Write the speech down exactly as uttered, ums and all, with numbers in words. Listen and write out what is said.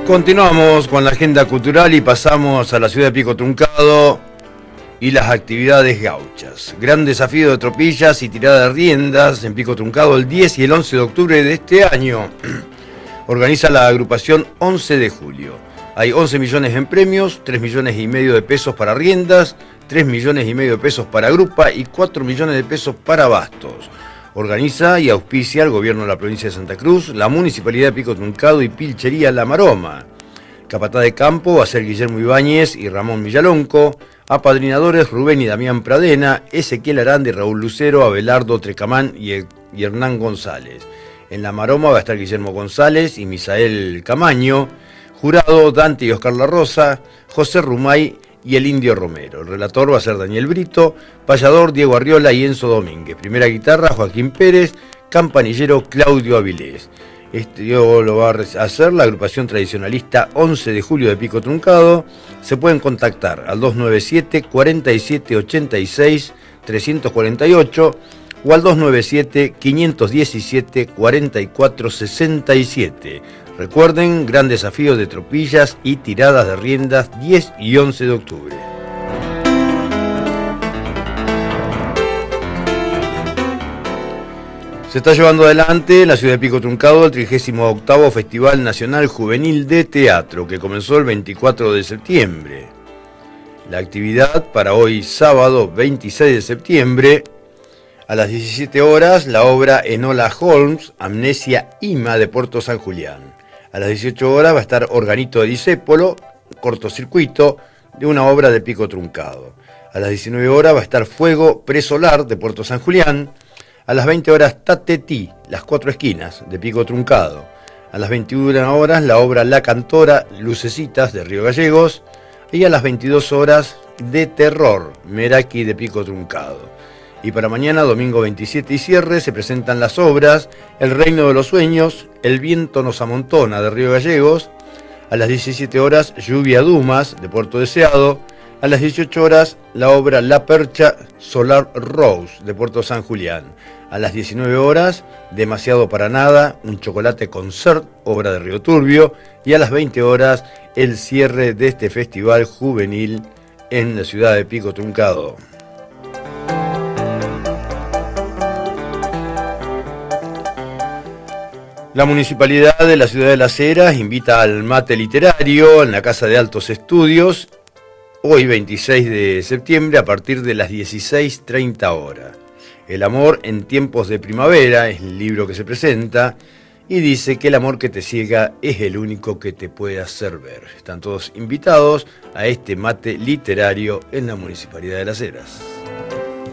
Continuamos con la agenda cultural y pasamos a la ciudad de Pico Truncado y las actividades gauchas. Gran desafío de tropillas y tirada de riendas en Pico Truncado el diez y el once de octubre de este año. Organiza la agrupación once de julio. Hay once millones en premios, tres millones y medio de pesos para riendas, tres millones y medio de pesos para grupa y cuatro millones de pesos para bastos. Organiza y auspicia el gobierno de la provincia de Santa Cruz, la municipalidad de Pico Truncado y Pilchería La Maroma. Capataz de campo va a ser Guillermo Ibáñez y Ramón Villalonco. Apadrinadores Rubén y Damián Pradena, Ezequiel Aranda y Raúl Lucero, Abelardo Trecamán y, y Hernán González. En La Maroma va a estar Guillermo González y Misael Camaño. Jurado Dante y Oscar La Rosa, José Rumay y el Indio Romero. El relator va a ser Daniel Brito, payador Diego Arriola y Enzo Domínguez. Primera guitarra Joaquín Pérez, campanillero Claudio Avilés. Este lo va a hacer la agrupación tradicionalista once de julio de Pico Truncado. Se pueden contactar al dos nueve siete, cuatro siete ocho seis, tres cuatro ocho o al dos nueve siete, cinco uno siete, cuatro cuatro seis siete. Recuerden, gran desafío de tropillas y tiradas de riendas diez y once de octubre. Se está llevando adelante en la ciudad de Pico Truncado el trigésimo octavo Festival Nacional Juvenil de Teatro, que comenzó el veinticuatro de septiembre. La actividad para hoy sábado veintiséis de septiembre, a las diecisiete horas, la obra Enola Holmes, Amnesia Ima de Puerto San Julián. A las dieciocho horas va a estar Organito de Discépolo, cortocircuito de una obra de Pico Truncado. A las diecinueve horas va a estar Fuego Presolar de Puerto San Julián. A las veinte horas Tatetí, Las Cuatro Esquinas de Pico Truncado. A las veintiuna horas la obra La Cantora, Lucecitas de Río Gallegos. Y a las veintidós horas De Terror, Meraki de Pico Truncado. Y para mañana, domingo veintisiete y cierre, se presentan las obras El Reino de los Sueños, El Viento nos amontona de Río Gallegos. A las diecisiete horas, Lluvia Dumas de Puerto Deseado. A las dieciocho horas, la obra La Percha Solar Rose de Puerto San Julián. A las diecinueve horas, Demasiado para Nada, Un Chocolate Concert, obra de Río Turbio. Y a las veinte horas, el cierre de este festival juvenil en la ciudad de Pico Truncado. La Municipalidad de la Ciudad de Las Heras invita al mate literario en la Casa de Altos Estudios, hoy veintiséis de septiembre a partir de las dieciséis treinta horas. El amor en tiempos de primavera es el libro que se presenta y dice que el amor que te ciega es el único que te puede hacer ver. Están todos invitados a este mate literario en la Municipalidad de Las Heras.